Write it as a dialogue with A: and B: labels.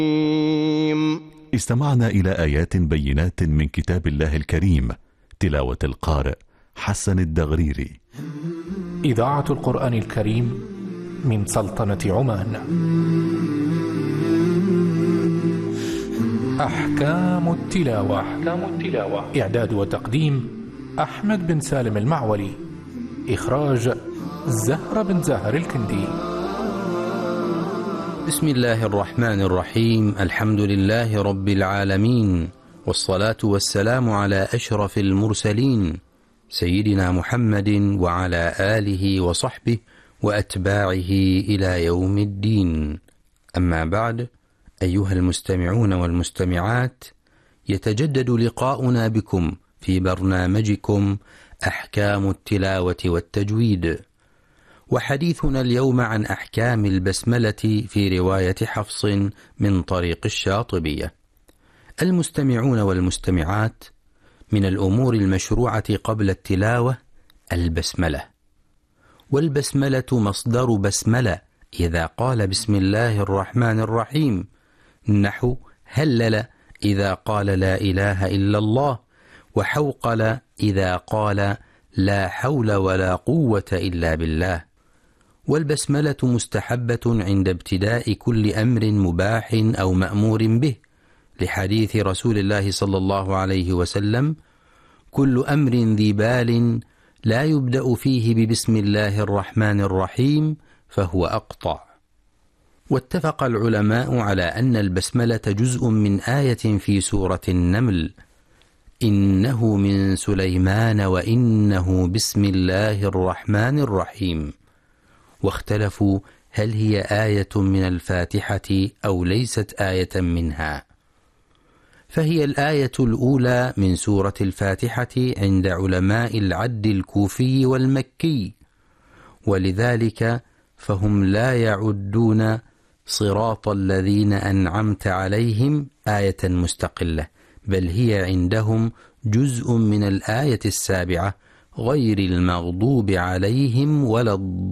A: استمعنا إلى آيات بينات من كتاب الله الكريم، تلاوة القارئ حسن الدغريري.
B: إذاعة القرآن الكريم من سلطنة عمان. أحكام التلاوة. إعداد وتقديم أحمد بن سالم المعولي. إخراج زهرة بن زاهر الكندي.
C: بسم الله الرحمن الرحيم. الحمد لله رب العالمين، والصلاة والسلام على أشرف المرسلين سيدنا محمد وعلى آله وصحبه وأتباعه إلى يوم الدين. أما بعد، أيها المستمعون والمستمعات، يتجدد لقاؤنا بكم في برنامجكم أحكام التلاوة والتجويد، وحديثنا اليوم عن أحكام البسملة في رواية حفص من طريق الشاطبية. المستمعون والمستمعات، من الأمور المشروعة قبل التلاوة البسملة، والبسملة مصدر بسملة إذا قال بسم الله الرحمن الرحيم، نحو هلل إذا قال لا إله إلا الله، وحوقل إذا قال لا حول ولا قوة إلا بالله. والبسملة مستحبة عند ابتداء كل أمر مباح أو مأمور به، لحديث رسول الله صلى الله عليه وسلم: كل أمر ذي بال لا يبدأ فيه ببسم الله الرحمن الرحيم فهو أقطع. واتفق العلماء على أن البسملة جزء من آية في سورة النمل: إنه من سليمان وإنه بسم الله الرحمن الرحيم. واختلفوا هل هي آية من الفاتحة أو ليست آية منها، فهي الآية الأولى من سورة الفاتحة عند علماء العد الكوفي والمكي، ولذلك فهم لا يعدون صراط الذين أنعمت عليهم آية مستقلة، بل هي عندهم جزء من الآية السابعة غير المغضوب عليهم ولا